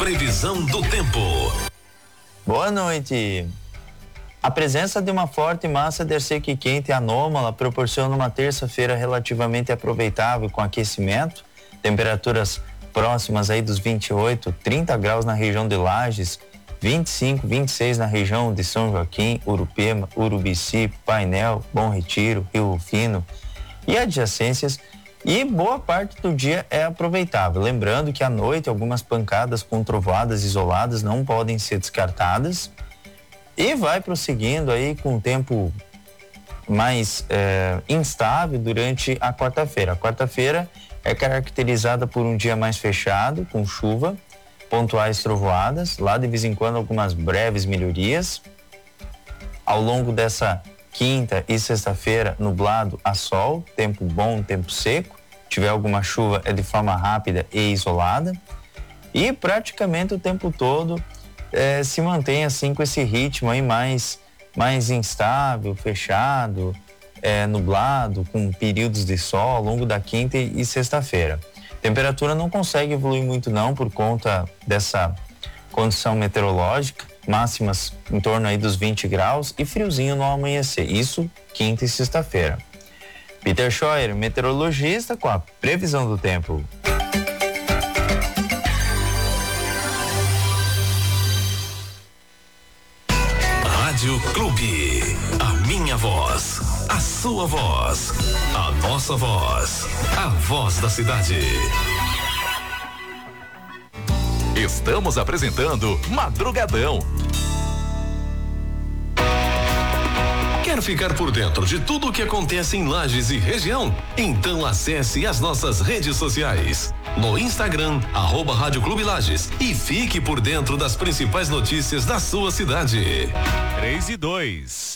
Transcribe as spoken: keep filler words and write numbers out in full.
Previsão do tempo. Boa noite. A presença de uma forte massa de ar seco e quente anômala proporciona uma terça-feira relativamente aproveitável com aquecimento, temperaturas próximas aí dos vinte e oito, trinta graus na região de Lages, vinte e cinco, vinte e seis na região de São Joaquim, Urupema, Urubici, Painel, Bom Retiro, Rio Rufino e adjacências, e boa parte do dia é aproveitável. Lembrando que à noite algumas pancadas com trovoadas isoladas não podem ser descartadas. E vai prosseguindo aí com o tempo mais é, instável durante a quarta-feira. A quarta-feira é caracterizada por um dia mais fechado, com chuva, pontuais trovoadas, lá de vez em quando algumas breves melhorias. Ao longo dessa quinta e sexta-feira, nublado a sol, tempo bom, tempo seco. Se tiver alguma chuva é de forma rápida e isolada. E praticamente o tempo todo É, se mantém assim com esse ritmo aí mais, mais instável, fechado, é, nublado, com períodos de sol ao longo da quinta e, e sexta-feira. Temperatura não consegue evoluir muito não por conta dessa condição meteorológica, máximas em torno aí dos vinte graus e friozinho no amanhecer, isso quinta e sexta-feira. Peter Scheuer, meteorologista, com a previsão do tempo. Rádio Clube, a minha voz, a sua voz, a nossa voz, a voz da cidade. Estamos apresentando Madrugadão. Quer ficar por dentro de tudo o que acontece em Lages e região? Então acesse as nossas redes sociais. No Instagram, arroba Rádio Clube Lages, e fique por dentro das principais notícias da sua cidade. três e dois.